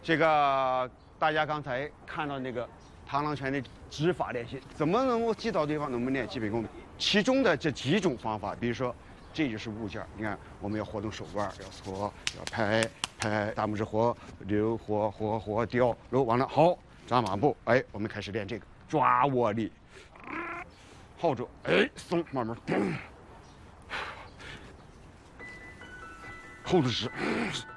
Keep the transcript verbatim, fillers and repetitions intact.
这个大家刚才看到那个螳螂拳的指法练习，怎么能够击倒对方？能不能练基本功？其中的这几种方法，比如说，这就是物件，你看我们要活动手腕，要搓，要拍拍，大拇指活溜活活活掉，揉完了好，扎马步，哎，我们开始练这个抓握力，后住，哎，松，慢慢，后住直。